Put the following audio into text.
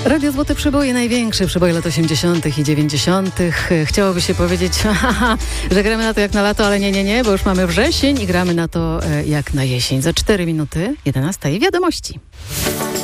Radio Złote Przeboje, największe przeboje lat 80. i 90. Chciałoby się powiedzieć, że gramy na to jak na lato, ale nie, bo już mamy wrzesień i gramy na to jak na jesień. Za 4 minuty 11 i wiadomości.